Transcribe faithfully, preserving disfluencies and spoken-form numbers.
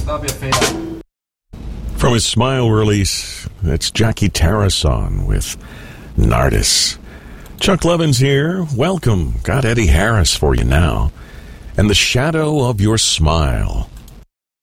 From his Smile release, that's Jackie Tarrason with Nardis. Chuck Levins here. Welcome. Got Eddie Harris for you now. And The Shadow of Your Smile.